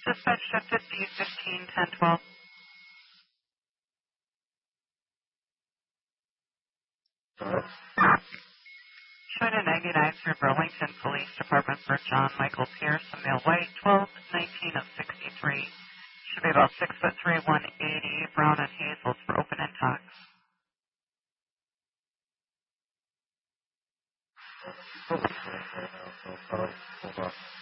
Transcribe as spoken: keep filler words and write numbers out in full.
Dispatch shifted B fifteen ten twelve. Showing a ninety-nine through Burlington Police Department for John Michael Pierce, a male white, twelve nineteen of sixty-three. Should be about six foot three, one eighty, brown and hazels for open intox. Hold on.